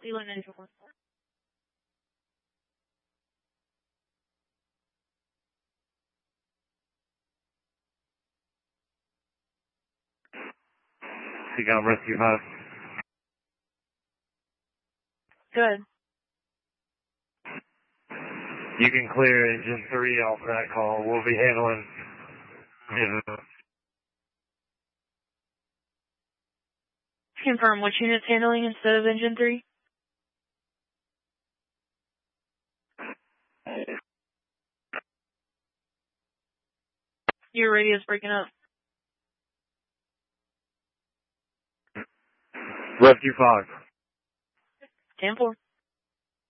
Leland Engine 1. Seagull Rescue 5. Good. You can clear Engine 3 off that call. We'll be handling. Confirm which unit's handling instead of Engine 3? Your radio's breaking up. Rescue 5. 10-4.